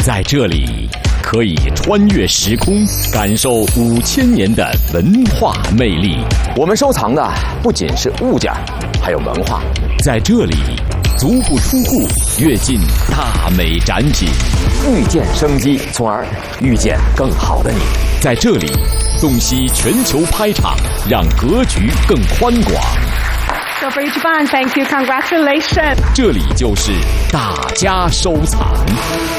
在这里可以穿越时空，感受5000年的文化魅力。 我们收藏的不仅是物件，还有文化。 在这里，足不出户，跃进大美展品， 遇见生机，从而遇见更好的你。 在这里，洞悉全球拍场，让格局更宽广。 So for Japan, thank you, congratulations. 这里就是大家收藏。